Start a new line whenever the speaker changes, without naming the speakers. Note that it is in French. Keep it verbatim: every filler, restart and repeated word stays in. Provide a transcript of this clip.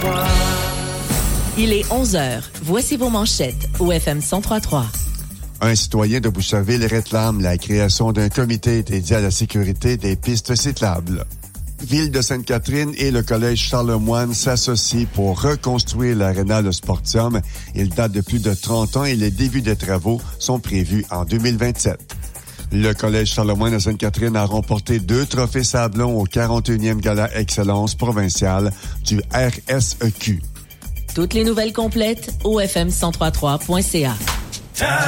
trois.
Il est onze heures. Voici vos manchettes au F M cent trois point trois.
Un citoyen de Boucherville réclame la création d'un comité dédié à la sécurité des pistes cyclables. Ville de Sainte-Catherine et le Collège Charlemagne s'associent pour reconstruire l'aréna Le Sportium. Il date de plus de trente ans et les débuts des travaux sont prévus en deux mille vingt-sept. Le Collège Charlemagne de Sainte-Catherine a remporté deux trophées Sablon au quarante et unième Gala Excellence provinciale du R S E Q.
Toutes les nouvelles complètes au F M cent trois point trois point C A.